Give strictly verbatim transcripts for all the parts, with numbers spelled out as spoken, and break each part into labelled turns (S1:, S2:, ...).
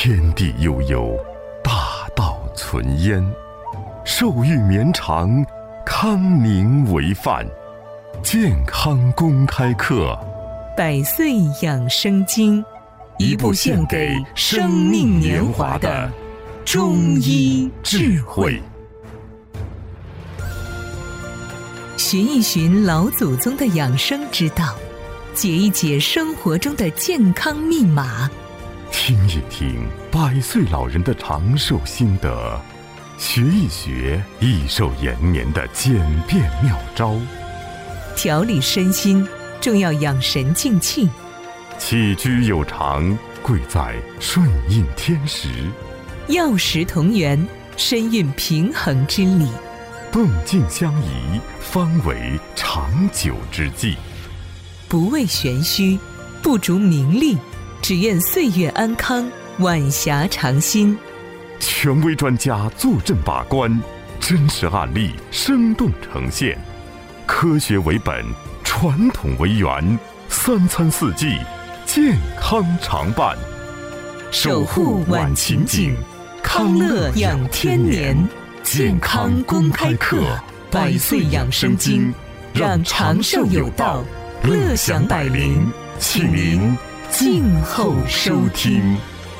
S1: 天地悠悠，大道存焉。寿育绵长，康宁为范。健康公开课，
S2: 百岁养生经，一部献给生命年华的中医智慧。寻一寻老祖宗的养生之道，解一解生活中的健康密码，
S1: 听一听百岁老人的长寿心得，学一学益寿延年的简便妙招。
S2: 调理身心，重要养神静气。
S1: 起居有常，贵在顺应天时。
S2: 药食同源，身运平衡之理。
S1: 动静相宜，方为长久之计。
S2: 不为玄虚，不逐名利，只愿岁月安康，晚霞长新。
S1: 权威专家坐镇把关，真实案例生动呈现。科学为本，传统为源，三餐四季，健康常伴。
S2: 守护晚晴景，康乐养天年。健康公开课，百岁养生经，让长寿有道，乐享百龄，请您静候收听。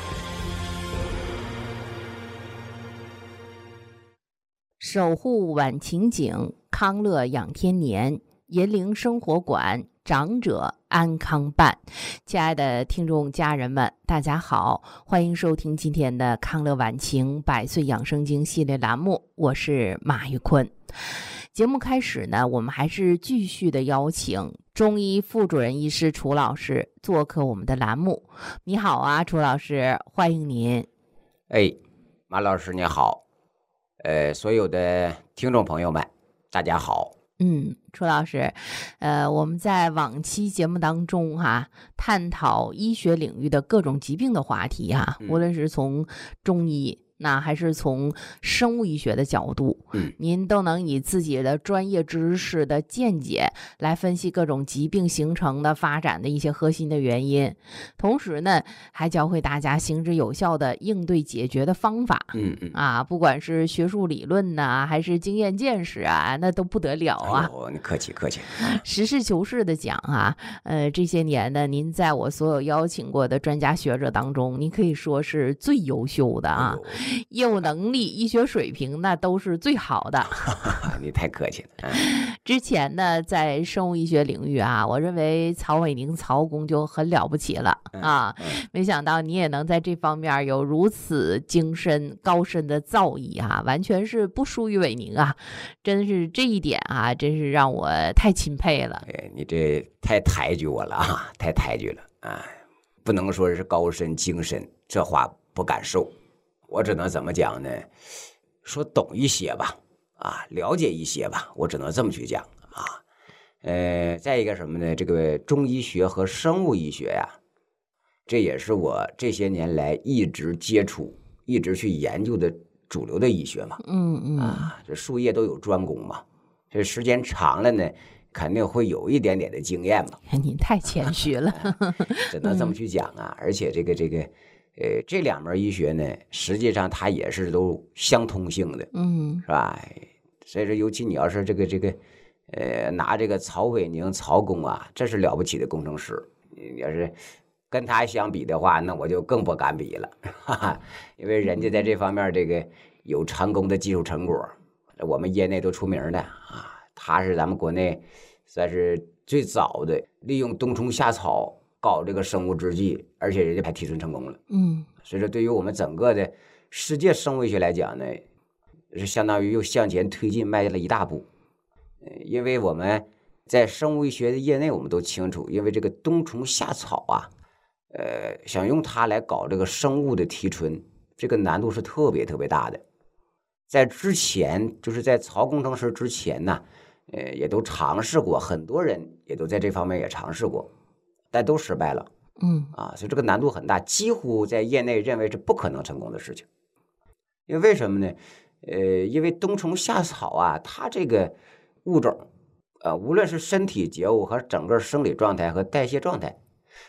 S3: 守护晚晴景，康乐养天年，银铃生活馆，长者安康办。亲爱的听众家人们，大家好，欢迎收听今天的康乐晚晴百岁养生经系列栏目，我是马玉坤。节目开始呢，我们还是继续的邀请中医副主任医师楚老师做客我们的栏目。你好啊，楚老师，欢迎您。
S4: 哎，马老师你好。呃，所有的听众朋友们，大家好。
S3: 嗯，楚老师，呃，我们在往期节目当中哈、啊，探讨医学领域的各种疾病的话题哈、啊，无论是从中医，那还是从生物医学的角度，
S4: 嗯，
S3: 您都能以自己的专业知识的见解来分析各种疾病形成的发展的一些核心的原因，同时呢，还教会大家行之有效的应对解决的方法。
S4: 嗯嗯
S3: 啊，不管是学术理论呐、啊，还是经验见识啊，那都不得了啊！
S4: 哦，你客气客气。
S3: 实事求是的讲啊，呃，这些年呢，您在我所有邀请过的专家学者当中，您可以说是最优秀的啊。哎业务能力、医学水平那都是最好的。
S4: 你太客气了。嗯、
S3: 之前呢，在生物医学领域啊，我认为曹伟宁曹公就很了不起了啊。
S4: 嗯嗯、
S3: 没想到你也能在这方面有如此精深高深的造诣啊，完全是不输于伟宁啊！真是这一点啊，真是让我太钦佩了。
S4: 哎，你这太抬举我了啊，太抬举了啊！不能说是高深精深，这话不敢受。我只能怎么讲呢？说懂一些吧，啊，了解一些吧，我只能这么去讲啊。呃，再一个什么呢？这个中医学和生物医学呀，这也是我这些年来一直接触、一直去研究的主流的医学嘛。
S3: 嗯嗯
S4: 啊，这术业都有专攻嘛，这时间长了呢，肯定会有一点点的经验嘛。
S3: 您太谦虚了，
S4: 只能这么去讲啊。而且这个这个。呃，这两门医学呢，实际上它也是都相通性的，
S3: 嗯，
S4: 是吧？所以说，尤其你要是这个这个，呃，拿这个曹伟宁曹公啊，这是了不起的工程师。你要是跟他相比的话，那我就更不敢比了，哈哈，因为人家在这方面这个有成功的技术成果，我们业内都出名的啊。他是咱们国内算是最早的利用冬虫夏草搞这个生物制剂，而且人家还提纯成功了。
S3: 嗯，
S4: 所以说对于我们整个的世界生物医学来讲呢，是相当于又向前推进迈了一大步。因为我们在生物医学的业内，我们都清楚，因为这个冬虫夏草啊，呃，想用它来搞这个生物的提纯，这个难度是特别特别大的。在之前，就是在曹工程师之前呢，呃，也都尝试过，很多人也都在这方面也尝试过。但都失败了，
S3: 嗯
S4: 啊，所以这个难度很大，几乎在业内认为是不可能成功的事情。因为为什么呢？呃，因为冬虫夏草啊，它这个物种，呃，无论是身体结构和整个生理状态和代谢状态，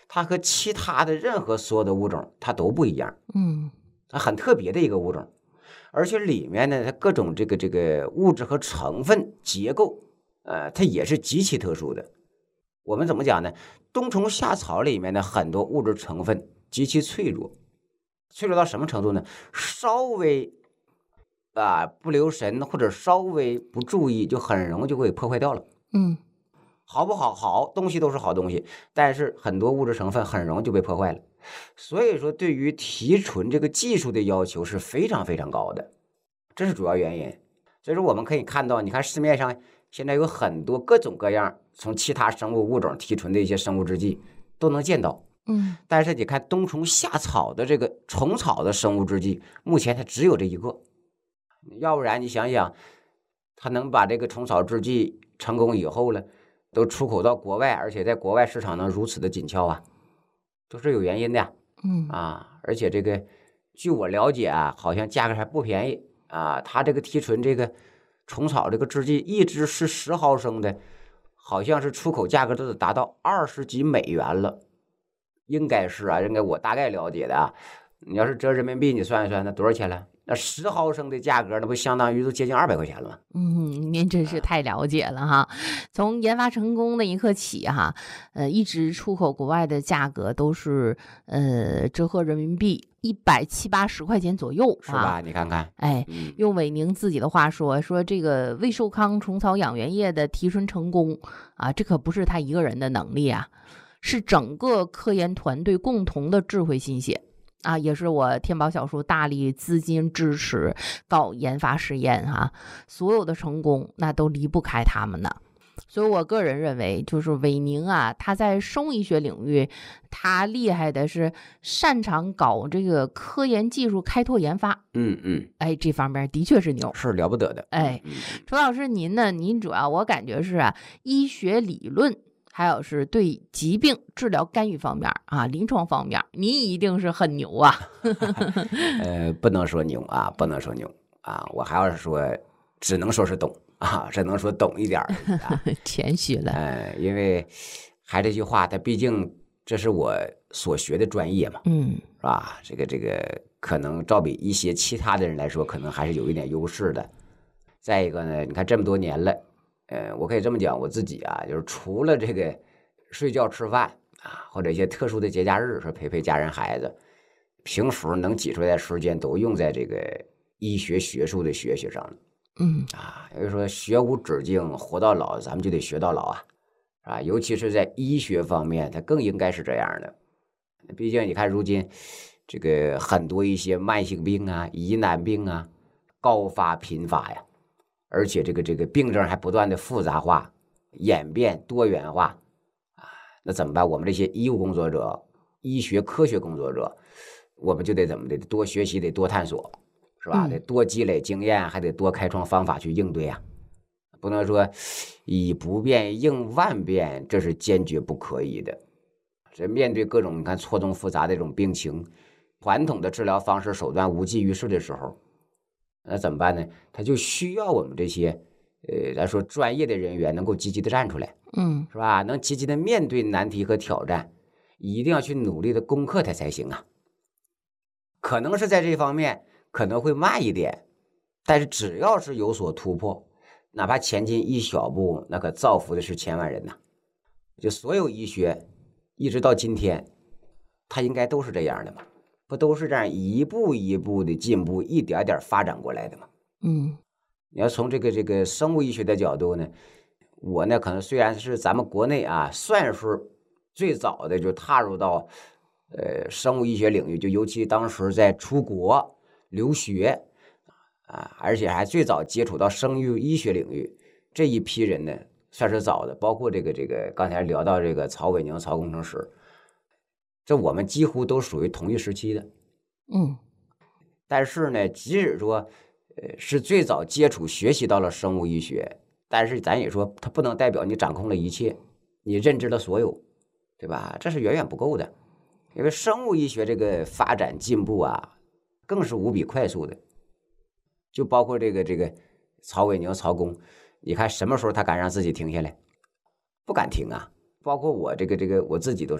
S4: 它和其他的任何所有的物种它都不一样，
S3: 嗯，
S4: 它很特别的一个物种，而且里面呢，它各种这个这个物质和成分结构，呃，它也是极其特殊的。我们怎么讲呢？冬虫夏草里面的很多物质成分极其脆弱，脆弱到什么程度呢？稍微啊不留神或者稍微不注意，就很容易就会破坏掉了。
S3: 嗯，
S4: 好不好？好东西都是好东西，但是很多物质成分很容易就被破坏了。所以说，对于提纯这个技术的要求是非常非常高的，这是主要原因。所以说，我们可以看到，你看市面上现在有很多各种各样从其他生物物种提纯的一些生物制剂都能见到。
S3: 嗯，
S4: 但是你看冬虫夏草的这个虫草的生物制剂，目前它只有这一个。要不然你想想，它能把这个虫草制剂成功以后了，都出口到国外，而且在国外市场能如此的紧俏啊，都是有原因的呀。
S3: 嗯
S4: 啊，而且这个据我了解啊，好像价格还不便宜啊。它这个提纯这个虫草这个制剂，一支是十毫升的，好像是出口价格都得达到二十几美元了，应该是啊，应该我大概了解的啊。你要是折人民币，你算一算，那多少钱了？那十毫升的价格，那不相当于都接近二百块钱了吗？
S3: 嗯，您真是太了解了哈！从研发成功的一刻起哈，呃，一直出口国外的价格都是呃折合人民币一百七八十块钱左右，
S4: 是吧？你看看，
S3: 哎，
S4: 嗯，
S3: 用伟宁自己的话说，说这个魏寿康虫草养源液的提纯成功啊，这可不是他一个人的能力啊，是整个科研团队共同的智慧心血。啊，也是我天宝小叔大力资金支持搞研发实验哈、啊，所有的成功那都离不开他们的。所以我个人认为，就是伟宁啊，他在生物医学领域，他厉害的是擅长搞这个科研技术开拓研发。
S4: 嗯嗯，
S3: 哎，这方面的确是牛，
S4: 是了不得的。
S3: 哎，楚老师您呢？您主要我感觉是啊，医学理论。还有是对疾病治疗干预方面啊，临床方面，您一定是很牛啊。
S4: 呃，不能说牛啊，不能说牛啊，我还要是说，只能说是懂啊，只能说懂一点儿、啊。
S3: 谦虚了。
S4: 呃，因为还这句话，它毕竟这是我所学的专业嘛，
S3: 嗯，
S4: 是吧？这个这个可能照比一些其他的人来说，可能还是有一点优势的。再一个呢，你看这么多年了。呃，我可以这么讲，我自己啊，就是除了这个睡觉吃饭啊，或者一些特殊的节假日，说陪陪家人孩子，平时能挤出来的时间都用在这个医学学术的学习上了。
S3: 嗯
S4: 啊，有人说学无止境，活到老，咱们就得学到老啊，啊，尤其是在医学方面，它更应该是这样的。毕竟你看，如今这个很多一些慢性病啊、疑难病啊，高发频发呀。而且这个这个病症还不断的复杂化、演变、多元化啊，那怎么办？我们这些医务工作者、医学科学工作者，我们就得怎么的？多学习，得多探索，是吧？
S3: 嗯、
S4: 得多积累经验，还得多开创方法去应对啊！不能说以不变应万变，这是坚决不可以的。这面对各种你看错综复杂的这种病情，传统的治疗方式手段无济于事的时候。那怎么办呢？他就需要我们这些，呃，咱说专业的人员能够积极的站出来，
S3: 嗯，
S4: 是吧？能积极的面对难题和挑战，一定要去努力的攻克它才行啊。可能是在这方面可能会慢一点，但是只要是有所突破，哪怕前进一小步，那可造福的是千万人呐。就所有医学一直到今天，它应该都是这样的嘛。不都是这样一步一步的进步，一点点发展过来的吗？
S3: 嗯，
S4: 你要从这个这个生物医学的角度呢，我呢可能虽然是咱们国内啊，算是最早的就踏入到呃生物医学领域，就尤其当时在出国留学啊，而且还最早接触到生育医学领域这一批人呢，算是早的。包括这个这个刚才聊到这个曹伟宁曹工程师。这我们几乎都属于同一时期的，
S3: 嗯，
S4: 但是呢，即使说，呃，是最早接触学习到了生物医学，但是咱也说，它不能代表你掌控了一切，你认知了所有，对吧？这是远远不够的，因为生物医学这个发展进步啊，更是无比快速的。就包括这个这个曹伟宁曹工，你看什么时候他敢让自己停下来？不敢停啊！包括我这个这个我自己都是。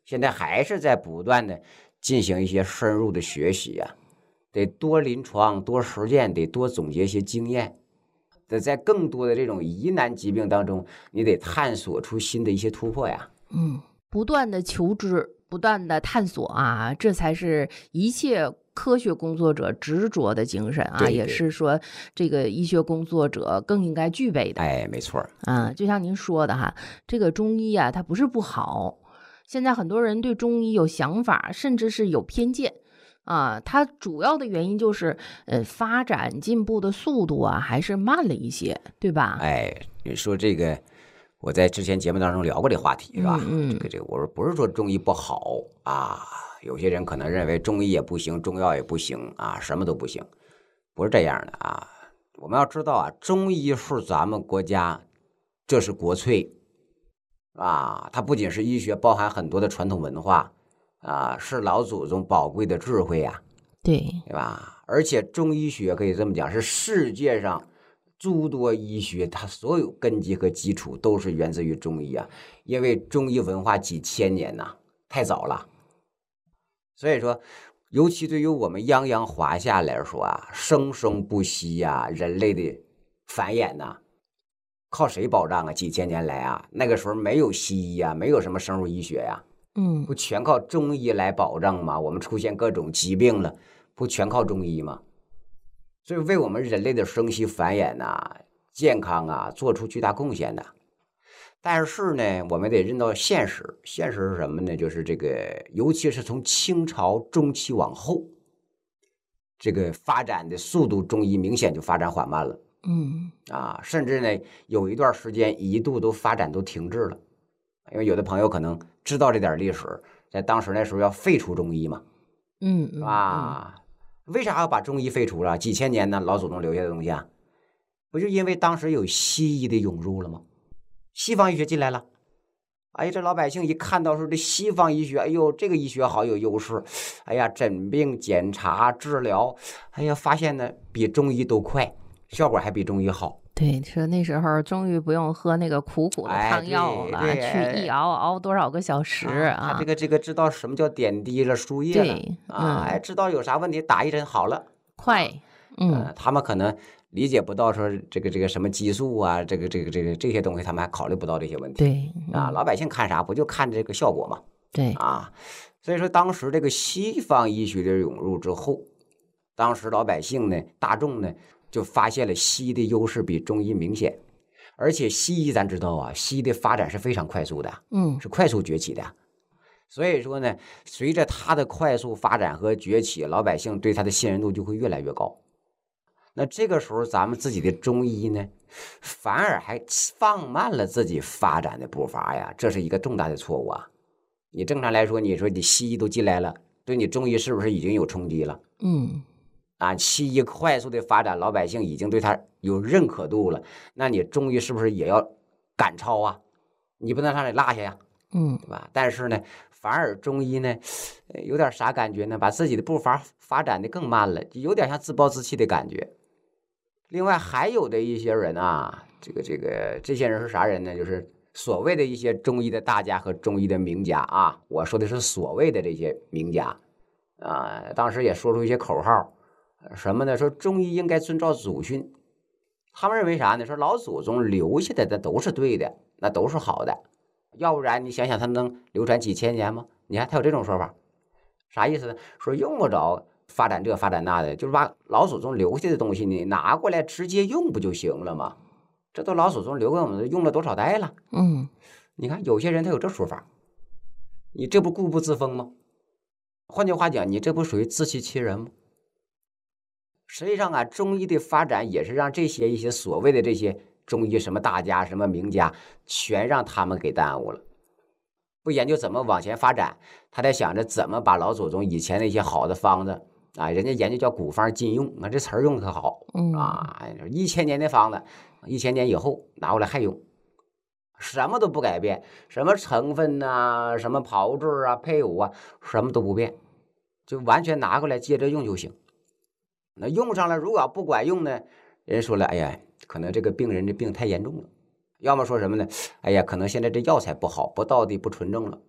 S4: 现在还是在不断的进行一些深入的学习啊，得多临床多实践，得多总结一些经验，得在更多的这种疑难疾病当中，你得探索出新的一些突破呀。
S3: 嗯，不断的求知，不断的探索啊，这才是一切科学工作者执着的精神啊，
S4: 对对
S3: 也是说这个医学工作者更应该具备的。
S4: 哎，没错
S3: 啊，就像您说的哈，这个中医啊，它不是不好，现在很多人对中医有想法，甚至是有偏见啊。它主要的原因就是，呃，发展进步的速度啊，还是慢了一些，对吧？
S4: 哎，你说这个，我在之前节目当中聊过这话题，是吧？
S3: 嗯嗯
S4: 这个这个，我说不是说中医不好啊，有些人可能认为中医也不行，中药也不行啊，什么都不行，不是这样的啊。我们要知道啊，中医是咱们国家，这是国粹啊，它不仅是医学，包含很多的传统文化啊，是老祖宗宝贵的智慧呀、
S3: 对，
S4: 对吧？而且中医学可以这么讲，是世界上诸多医学它所有根基和基础都是源自于中医啊，因为中医文化几千年呐、太早了。所以说，尤其对于我们泱泱华夏来说啊，生生不息呀、人类的繁衍呐、靠谁保障啊？几千年来啊，那个时候没有西医啊，没有什么生物医学呀、
S3: 嗯
S4: 不全靠中医来保障吗？我们出现各种疾病了，不全靠中医吗？所以为我们人类的生息繁衍呐、健康啊，做出巨大贡献的。但是呢，我们得认到现实，现实是什么呢？就是这个，尤其是从清朝中期往后，这个发展的速度，中医明显就发展缓慢了
S3: 嗯
S4: 啊，甚至呢，有一段时间一度都发展都停滞了。因为有的朋友可能知道这点历史，在当时那时候要废除中医嘛，
S3: 嗯嗯，
S4: 是吧？为啥要把中医废除了？几千年呢，老祖宗留下的东西啊，不就因为当时有西医的涌入了吗？西方医学进来了，哎呀，这老百姓一看到说这西方医学，哎呦，这个医学好有优势，哎呀，诊病、检查、治疗，哎呀，发现呢比中医都快，效果还比中医好。
S3: 对，说那时候终于不用喝那个苦苦的
S4: 哎
S3: 汤药了，
S4: 对对
S3: 去一熬熬多少个小时啊？
S4: 他这个这个知道什么叫点滴了、输液了
S3: 对
S4: 啊，
S3: 嗯
S4: 哎，知道有啥问题打一针好了。
S3: 快，嗯
S4: 呃，他们可能理解不到说这个这个什么激素啊，这个这个这个这些东西，他们还考虑不到这些问题
S3: 对
S4: 啊。
S3: 嗯
S4: 老百姓看啥不就看这个效果嘛
S3: 对，
S4: 啊？所以说当时这个西方医学的涌入之后，当时老百姓呢，大众呢就发现了西医的优势比中医明显，而且西医咱知道啊，西医的发展是非常快速的，
S3: 嗯
S4: 是快速崛起的。所以说呢，随着它的快速发展和崛起，老百姓对它的信任度就会越来越高。那这个时候，咱们自己的中医呢，反而还放慢了自己发展的步伐呀，这是一个重大的错误啊！你正常来说，你说你西医都进来了，对你中医是不是已经有冲击了？
S3: 嗯
S4: 啊，西医快速的发展，老百姓已经对它有认可度了，那你中医是不是也要赶超啊？你不能让你落下呀，
S3: 嗯
S4: 对吧？但是呢，反而中医呢，有点啥感觉呢？把自己的步伐发展的更慢了，有点像自暴自弃的感觉。另外还有的一些人啊，这个这个这些人是啥人呢？就是所谓的一些中医的大家和中医的名家啊，我说的是所谓的这些名家啊，当时也说出一些口号，什么呢？说中医应该遵照祖训。他们认为啥呢？说老祖宗留下的那都是对的，那都是好的，要不然你想想他能流传几千年吗？你看他有这种说法，啥意思呢？说用不着发展这发展那的，就是把老祖宗留下的东西你拿过来直接用不就行了吗？这都老祖宗留给我们用了多少代了？
S3: 嗯，
S4: 你看有些人他有这说法，你这不固步自封吗？换句话讲，你这不属于自欺欺人吗？实际上啊，中医的发展也是让这些一些所谓的这些中医什么大家什么名家，全让他们给耽误了。不研究怎么往前发展，他在想着怎么把老祖宗以前那些好的方子啊，人家研究叫古方禁用，啊，这词儿用的可好啊，一千年的方子，一千年以后拿过来还用，什么都不改变，什么成分呐、啊，什么炮制啊、配伍啊，什么都不变，就完全拿过来接着用就行。那用上了，如果要不管用呢，人说了，哎呀，可能这个病人的病太严重了。要么说什么呢？哎呀，可能现在这药材不好，不到底不纯正了。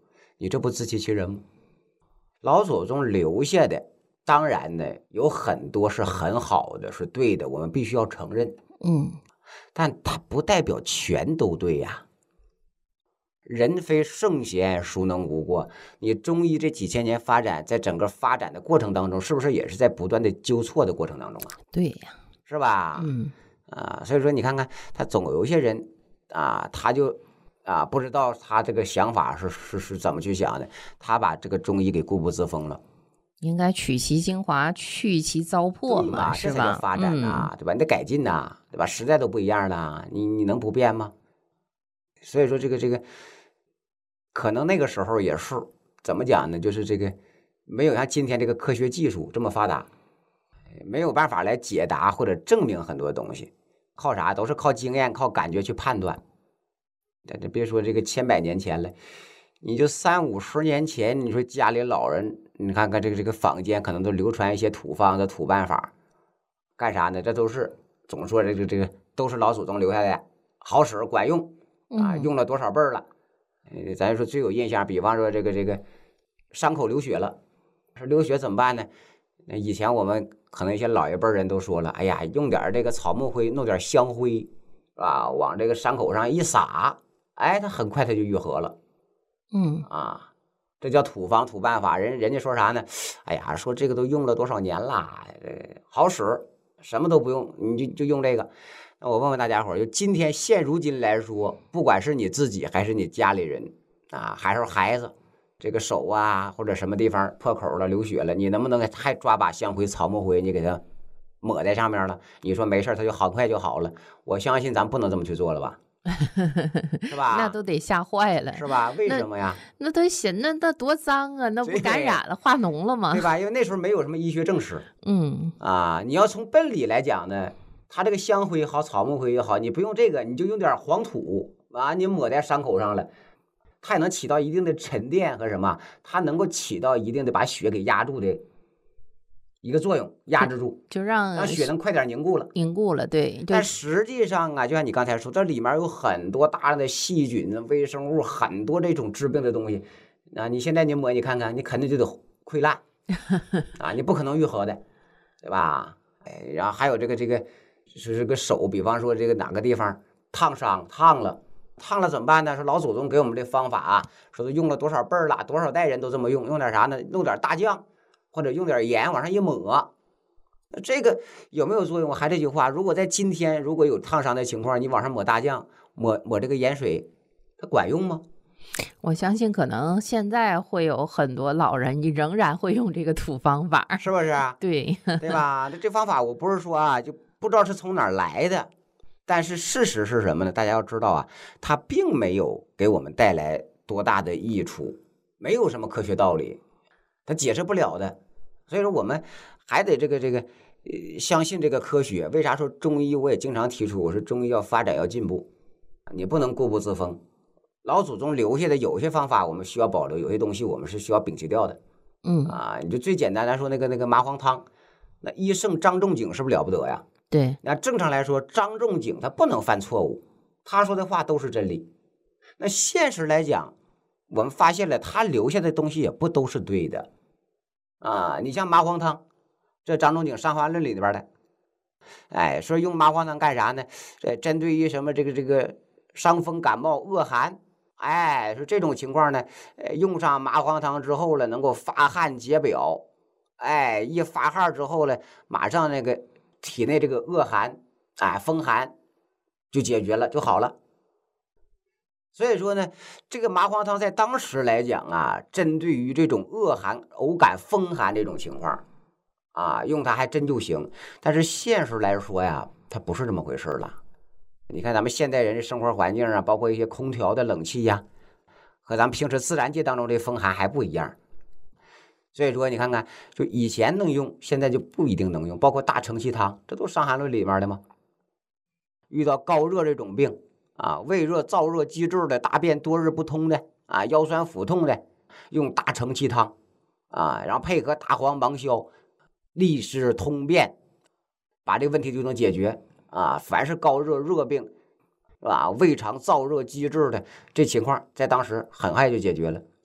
S4: 你这不自欺欺人吗？老祖宗留下的，当然呢有很多是很好的，是对的，我们必须要承认。
S3: 嗯，
S4: 但它不代表全都对呀。人非圣贤，孰能无过？你中医这几千年发展，在整个发展的过程当中，是不是也是在不断的纠错的过程当中啊？
S3: 对呀，
S4: 是吧？
S3: 嗯
S4: 啊，所以说你看看，他总有一些人啊，他就啊不知道他这个想法是是是怎么去想的，他把这个中医给固步自封了。
S3: 应该取其精华，去其糟粕嘛，
S4: 嘛，
S3: 是吧？
S4: 这才叫发展呐、啊
S3: 嗯，
S4: 对吧？你得改进呐、啊，对吧？时代都不一样了，你你能不变吗？所以说这个这个，可能那个时候也是怎么讲呢？就是这个没有像今天这个科学技术这么发达，没有办法来解答或者证明很多东西，靠啥？都是靠经验、靠感觉去判断。但这别说这个千百年前了，你就三五十年前，你说家里老人，你看看这个这个坊间可能都流传一些土方子、土办法，干啥呢？这都是总说这个这个都是老祖宗留下的，好使管用啊，用了多少辈儿了。呃，咱说最有印象，比方说这个这个伤口流血了，说流血怎么办呢？那以前我们可能一些老一辈人都说了，哎呀，用点这个草木灰，弄点香灰啊，往这个伤口上一撒，哎，它很快它就愈合了。
S3: 嗯
S4: 啊，这叫土方土办法。人人家说啥呢？哎呀，说这个都用了多少年了，呃，好使，什么都不用，你就就用这个。那我问问大家伙儿，就今天现如今来说，不管是你自己还是你家里人啊，还是孩子，这个手啊或者什么地方破口了、流血了，你能不能还抓把香灰、草木灰，你给它抹在上面了？你说没事，它就很快就好了？我相信咱不能这么去做了吧？是吧？
S3: 那都得吓坏了，
S4: 是吧？为什么呀？
S3: 那都显那那多脏啊，那不感染了化脓了吗？
S4: 对吧？因为那时候没有什么医学证实。
S3: 嗯
S4: 啊，你要从本理来讲呢，它这个香灰也好，草木灰也好，你不用这个，你就用点黄土啊，你抹在伤口上了，它也能起到一定的沉淀和什么，它能够起到一定的把血给压住的一个作用，压制住，
S3: 就让
S4: 让血能快点凝固了。
S3: 凝固了，对。
S4: 但实际上啊，就像你刚才说，这里面有很多大量的细菌、微生物，很多这种致病的东西。啊，你现在你抹，你看看，你肯定就得溃烂啊，你不可能愈合的，对吧？哎，然后还有这个这个是这个手，比方说这个哪个地方烫伤烫了，烫了怎么办呢？说老祖宗给我们这方法啊，说用了多少辈儿了，多少代人都这么用，用点啥呢？弄点大酱或者用点盐往上一抹。这个有没有作用？还这句话，如果在今天如果有烫伤的情况，你往上抹大酱，抹抹这个盐水，它管用吗？
S3: 我相信可能现在会有很多老人仍然会用这个土方法，
S4: 是不是啊？
S3: 对，
S4: 对吧？这这方法我不是说啊，就不知道是从哪儿来的，但是事实是什么呢？大家要知道啊，它并没有给我们带来多大的益处，没有什么科学道理，它解释不了的。所以说我们还得这个这个呃相信这个科学。为啥说中医？我也经常提出，我说中医要发展要进步，你不能固步自封。老祖宗留下的有些方法我们需要保留，有些东西我们是需要摒弃掉的。
S3: 嗯
S4: 啊，你就最简单来说，那个那个麻黄汤，那医圣张仲景是不是了不得呀？
S3: 对，
S4: 那正常来说，张仲景他不能犯错误，他说的话都是真理。那现实来讲，我们发现了他留下的东西也不都是对的啊。你像麻黄汤，这张仲景《伤寒论》里边的，哎，说用麻黄汤干啥呢？这针对于什么这个这个伤风感冒、恶寒。哎，说这种情况呢，呃，用上麻黄汤之后了，能够发汗解表，哎，一发汗之后呢，马上那个体内这个恶寒，哎，风寒就解决了，就好了。所以说呢，这个麻黄汤在当时来讲啊，针对于这种恶寒、偶感风寒这种情况，啊，用它还真就行。但是现实来说呀，它不是这么回事了。你看咱们现代人的生活环境啊，包括一些空调的冷气呀，和咱们平时自然界当中的风寒还不一样。所以说你看看，就以前能用，现在就不一定能用。包括大承气汤，这都《伤寒论》里面的吗？遇到高热这种病啊，胃热、燥热、积滞的，大便多日不通的啊，腰酸腹痛的，用大承气汤啊，然后配合大黄芒硝，利湿通便，把这个问题就能解决。啊，凡是高热热病，是吧？胃肠燥热积滞的这情况，在当时很快就解决了，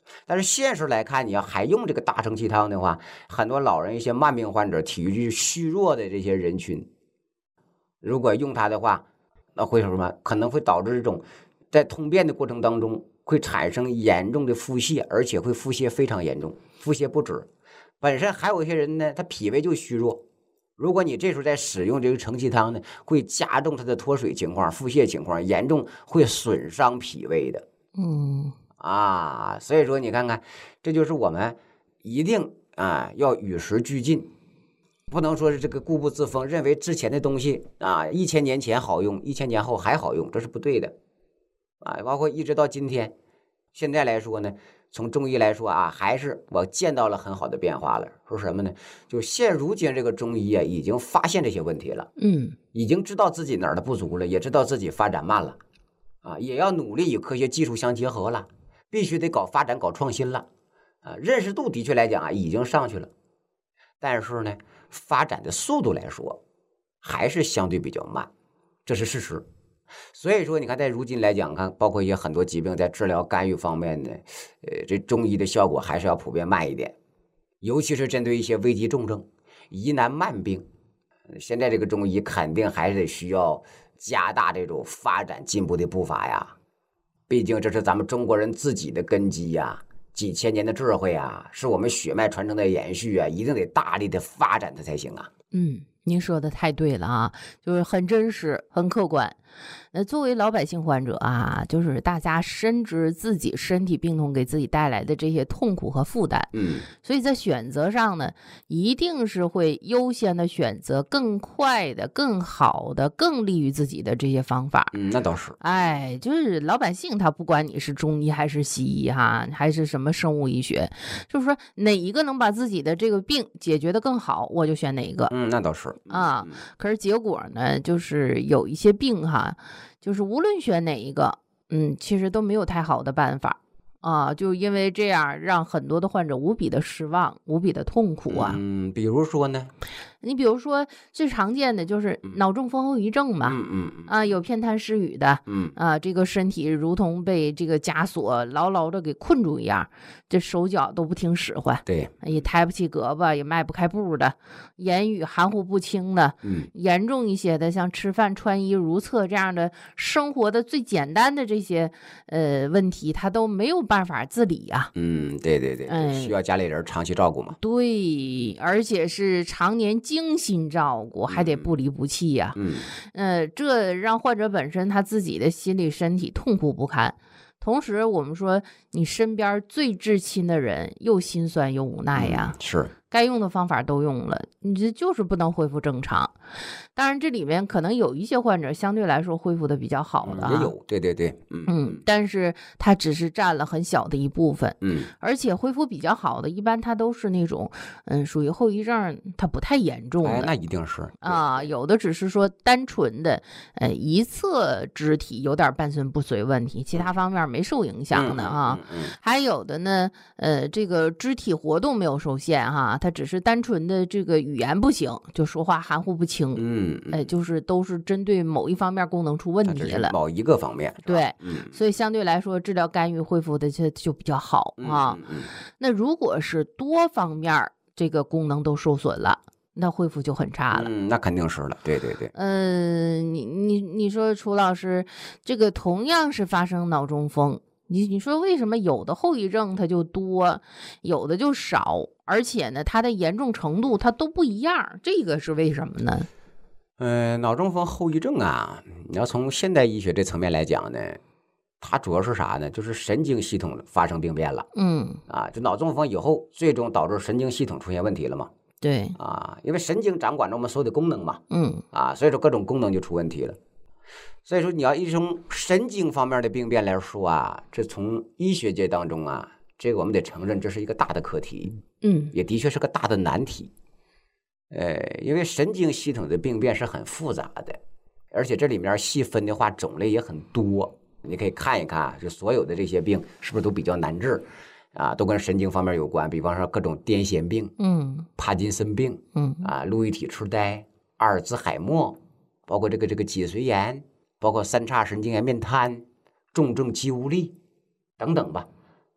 S4: 但是现实来看，你要还用这个大承气汤的话，很多老人、一些慢病患者、体育虚弱的这些人群，如果用它的话，那会什么？可能会导致这种在通便的过程当中会产生严重的腹泻，而且会腹泻非常严重，腹泻不止。本身还有一些人呢，他脾胃就虚弱，如果你这时候在使用这个承气汤呢，会加重他的脱水情况、腹泻情况，严重会损伤脾胃的。
S3: 嗯
S4: 啊，所以说你看看，这就是我们一定啊要与时俱进，不能说是这个固步自封，认为之前的东西啊一千年前好用，一千年后还好用，这是不对的啊。包括一直到今天，现在来说呢，从中医来说啊，还是我见到了很好的变化了。说什么呢？就现如今这个中医啊，已经发现这些问题了，
S3: 嗯，
S4: 已经知道自己哪儿的不足了，也知道自己发展慢了啊，也要努力与科学技术相结合了。必须得搞发展、搞创新了，啊，认识度的确来讲啊，已经上去了，但是呢，发展的速度来说，还是相对比较慢，这是事实。所以说，你看，在如今来讲，看包括一些很多疾病在治疗干预方面呢，呃，这中医的效果还是要普遍慢一点，尤其是针对一些危急重症、疑难慢病，现在这个中医肯定还是得需要加大这种发展进步的步伐呀。毕竟这是咱们中国人自己的根基呀，几千年的智慧啊，是我们血脉传承的延续啊，一定得大力的发展它才行啊。
S3: 嗯，您说的太对了啊，就是很真实、很客观。那作为老百姓患者啊，就是大家深知自己身体病痛给自己带来的这些痛苦和负担，
S4: 嗯，
S3: 所以在选择上呢，一定是会优先的选择更快的、更好的、更利于自己的这些方法。
S4: 嗯，那倒是。
S3: 哎，就是老百姓他不管你是中医还是西医哈，还是什么生物医学，就是说哪一个能把自己的这个病解决得更好，我就选哪一个。
S4: 嗯，那倒是
S3: 啊。可是结果呢，就是有一些病哈，就是无论选哪一个，嗯，其实都没有太好的办法啊，就因为这样让很多的患者无比的失望，无比的痛苦啊。
S4: 嗯，比如说呢？
S3: 你比如说最常见的就是脑中风后遗症嘛，
S4: 嗯嗯嗯
S3: 啊，有偏瘫失语的，
S4: 嗯
S3: 啊，这个身体如同被这个枷锁牢牢的给困住一样，这手脚都不听使唤，
S4: 对，
S3: 也抬不起胳膊，也迈不开步的，言语含糊不清的，
S4: 嗯，
S3: 严重一些的，像吃饭穿衣如厕这样的生活的最简单的这些呃问题，他都没有办法自理啊。
S4: 嗯，对对对，
S3: 哎
S4: 需要家里人长期照顾嘛。
S3: 对，而且是常年精心照顾，还得不离不弃呀、
S4: 嗯
S3: 呃，这让患者本身他自己的心理身体痛苦不堪。同时，我们说你身边最至亲的人又心酸又无奈呀，
S4: 嗯、是
S3: 该用的方法都用了，你这就是不能恢复正常。当然，这里面可能有一些患者相对来说恢复的比较好的、啊
S4: 嗯，也有，对对对，嗯
S3: 嗯，但是它只是占了很小的一部分，
S4: 嗯，
S3: 而且恢复比较好的，一般它都是那种嗯属于后遗症，它不太严重的。
S4: 哎，那一定是
S3: 啊，有的只是说单纯的呃一侧肢体有点半身不遂问题，其他方面没受影响的啊。
S4: 嗯嗯嗯嗯、
S3: 还有的呢，呃，这个肢体活动没有受限哈，它只是单纯的这个语言不行，就说话含糊不清。
S4: 嗯，
S3: 哎，就是都是针对某一方面功能出问题了，
S4: 某一个方面，
S3: 对，
S4: 嗯，
S3: 所以相对来说治疗干预恢复的就就比较好啊。
S4: 嗯嗯嗯、
S3: 那如果是多方面这个功能都受损了，那恢复就很差了。
S4: 嗯，那肯定是了，对对对。
S3: 嗯、呃，你你你说楚老师，这个同样是发生脑中风，你你说为什么有的后遗症它就多，有的就少，而且呢，它的严重程度它都不一样，这个是为什么呢？
S4: 呃，脑中风后遗症啊，你要从现代医学这层面来讲呢，它主要是啥呢？就是神经系统发生病变了。
S3: 嗯，
S4: 啊，就脑中风以后，最终导致神经系统出现问题了嘛？
S3: 对，
S4: 啊，因为神经掌管着我们所有的功能嘛。
S3: 嗯，
S4: 啊，所以说各种功能就出问题了。所以说你要一从神经方面的病变来说啊，这从医学界当中啊，这个我们得承认这是一个大的课题，
S3: 嗯，
S4: 也的确是个大的难题。呃，因为神经系统的病变是很复杂的，而且这里面细分的话种类也很多。你可以看一看，就所有的这些病是不是都比较难治啊？都跟神经方面有关，比方说各种癫痫病，
S3: 嗯，
S4: 帕金森病，
S3: 嗯
S4: 啊，路易体痴呆、阿尔兹海默，包括这个这个脊髓炎，包括三叉神经元面瘫、重症肌无力等等吧。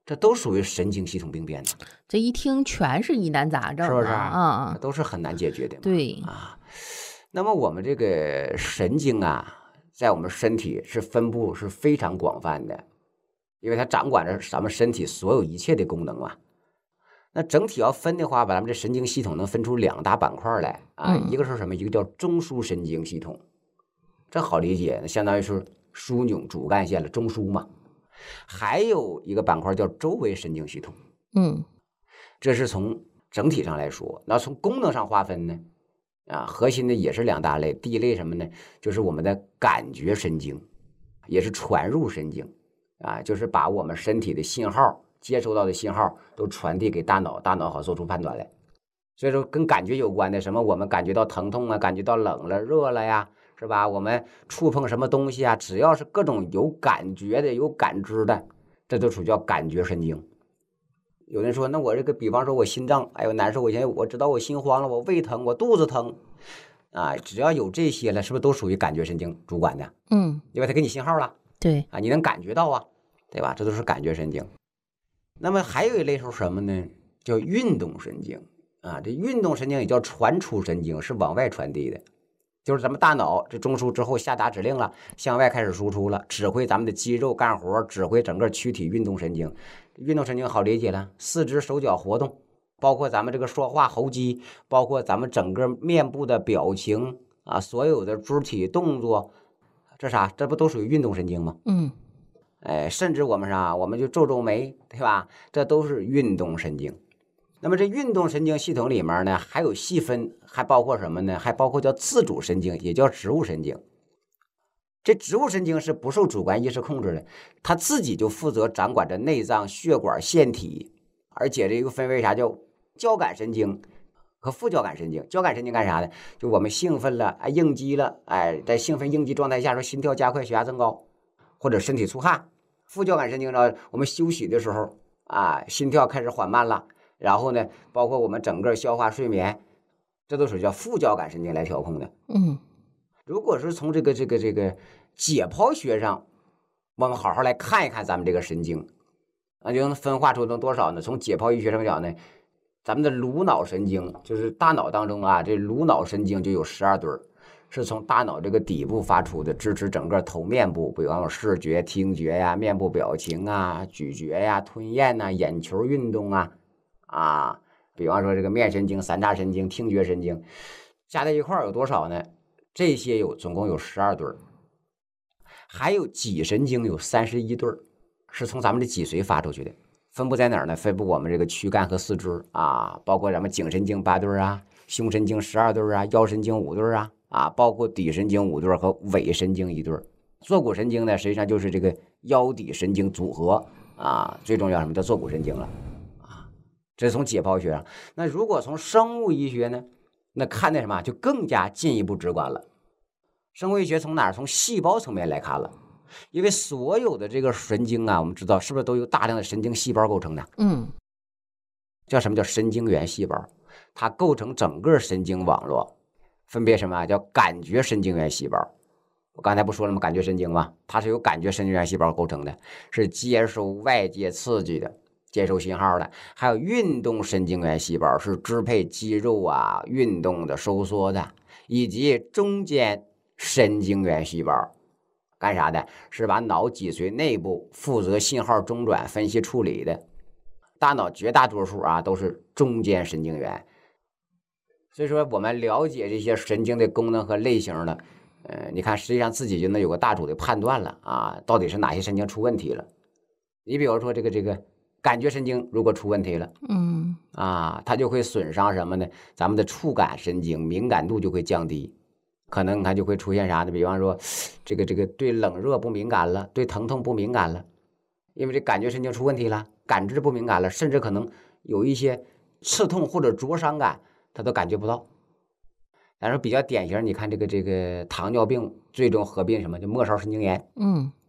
S4: 这都属于神经系统病变的。
S3: 这一听全是疑难杂症，
S4: 是不是
S3: 啊？
S4: 都是很难解决的嘛。
S3: 对
S4: 啊，那么我们这个神经啊，在我们身体是分布是非常广泛的，因为它掌管着咱们身体所有一切的功能嘛。那整体要分的话，把咱们这神经系统能分出两大板块来啊，
S3: 嗯、
S4: 一个是什么？一个叫中枢神经系统，这好理解，相当于是枢纽主干线了，中枢嘛。还有一个板块叫周围神经系统，
S3: 嗯，
S4: 这是从整体上来说。那从功能上划分呢，啊，核心的也是两大类。第一类什么呢？就是我们的感觉神经，也是传入神经，啊，就是把我们身体的信号接收到的信号都传递给大脑，大脑好做出判断来。所以说跟感觉有关的，什么我们感觉到疼痛啊，感觉到冷了、热了呀，是吧？我们触碰什么东西啊，只要是各种有感觉的、有感知的，这都属于叫感觉神经。有人说，那我这个，比方说我心脏，哎呦难受，我现在我知道我心慌了，我胃疼，我肚子疼，啊，只要有这些了，是不是都属于感觉神经主管的？
S3: 嗯，
S4: 因为它给你信号了，
S3: 对
S4: 啊，你能感觉到啊，对吧？这都是感觉神经。那么还有一类是什么呢？叫运动神经啊，这运动神经也叫传出神经，是往外传递的。就是咱们大脑这中枢之后下达指令了，向外开始输出了，指挥咱们的肌肉干活，指挥整个躯体运动神经。运动神经好理解了，四肢手脚活动，包括咱们这个说话喉肌，包括咱们整个面部的表情啊，所有的肢体动作，这啥？这不都属于运动神经吗？
S3: 嗯，
S4: 哎，甚至我们啥，我们就皱皱眉，对吧？这都是运动神经。那么这运动神经系统里面呢，还有细分，还包括什么呢？还包括叫自主神经，也叫植物神经。这植物神经是不受主观意识控制的，它自己就负责掌管着内脏、血管、腺体，而且这个分为啥叫交感神经和副交感神经。交感神经干啥呢？就我们兴奋了，哎，应激了，哎，在兴奋应激状态下说心跳加快、血压增高，或者身体出汗。副交感神经呢，我们休息的时候啊，心跳开始缓慢了。然后呢，包括我们整个消化、睡眠，这都属于叫副交感神经来调控的。
S3: 嗯，
S4: 如果是从这个这个这个解剖学上，我们好好来看一看咱们这个神经，啊，就能分化出能多少呢？从解剖医学上讲呢，咱们的颅脑神经，就是大脑当中啊，这颅脑神经就有十二对儿，是从大脑这个底部发出的，支持整个头面部，比方说视觉、听觉呀、面部表情啊、咀嚼呀、吞咽呐、眼球运动啊。啊，比方说这个面神经、三叉神经、听觉神经，加在一块儿有多少呢？这些有总共有十二对儿，还有脊神经有三十一对儿，是从咱们的脊髓发出去的。分布在哪儿呢？分布我们这个躯干和四肢啊，包括咱们颈神经八对儿啊，胸神经十二对儿啊，腰神经五对儿啊，啊，包括底神经五对儿和尾神经一对儿。坐骨神经呢，实际上就是这个腰底神经组合啊，最重要什么叫坐骨神经了。这是从解剖学上。那如果从生物医学呢，那看的什么就更加进一步直观了。生物医学从哪儿？从细胞层面来看了。因为所有的这个神经啊，我们知道是不是都由大量的神经细胞构成的？
S3: 嗯，
S4: 叫什么叫神经元细胞？它构成整个神经网络，分别什么叫感觉神经元细胞。我刚才不说了吗？感觉神经吗？它是由感觉神经元细胞构成的，是接收外界刺激的。接收信号的。还有运动神经元细胞，是支配肌肉啊运动的收缩的，以及中间神经元细胞干啥的？是把脑脊髓内部负责信号中转、分析处理的。大脑绝大多数啊都是中间神经元。所以说我们了解这些神经的功能和类型了，呃，你看实际上自己就能有个大主的判断了啊，到底是哪些神经出问题了。你比如说这个这个感觉神经如果出问题了，
S3: 嗯
S4: 啊，它就会损伤什么呢？咱们的触感神经敏感度就会降低，可能它就会出现啥呢？比方说，这个这个对冷热不敏感了，对疼痛不敏感了，因为这感觉神经出问题了，感知不敏感了，甚至可能有一些刺痛或者灼伤感，它都感觉不到。但是比较典型，你看这个这个糖尿病最终合并什么？就末梢神经炎。
S3: 嗯。